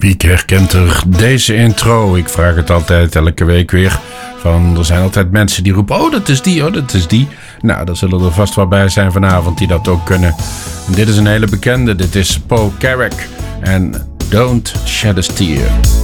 Wie herkent er deze intro? Ik vraag het altijd, elke week weer. Er zijn altijd mensen die roepen, oh dat is die, oh dat is die. Nou, er zullen er vast wel bij zijn vanavond die dat ook kunnen. En dit is een hele bekende, dit is Paul Carrack en Don't Shed a Tear.